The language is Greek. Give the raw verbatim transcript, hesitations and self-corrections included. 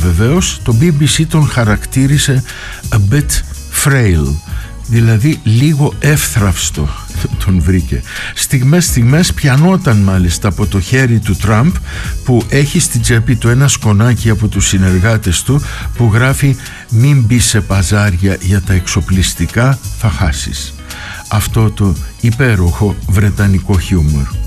βεβαίως, το μπι μπι σι τον χαρακτήρισε a bit frail, δηλαδή λίγο εύθραυστο τον βρήκε. Στιγμές στιγμές πιανόταν μάλιστα από το χέρι του Τραμπ, που έχει στην τσέπη του ένα σκονάκι από τους συνεργάτες του που γράφει «Μην μπει σε παζάρια για τα εξοπλιστικά, θα χάσεις». Αυτό το υπέροχο βρετανικό χιούμορ.